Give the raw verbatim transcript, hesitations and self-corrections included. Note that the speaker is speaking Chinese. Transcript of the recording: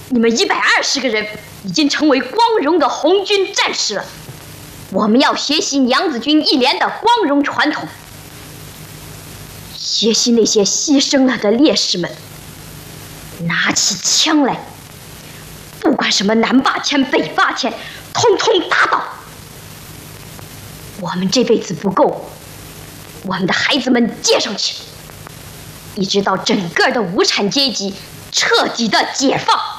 你们一百二十个人已经成为光荣的红军战士了。我们要学习娘子军一连的光荣传统，学习那些牺牲了的烈士们，拿起枪来，不管什么南霸天、北霸天，通通打倒。我们这辈子不够，我们的孩子们接上去，一直到整个的无产阶级彻底的解放。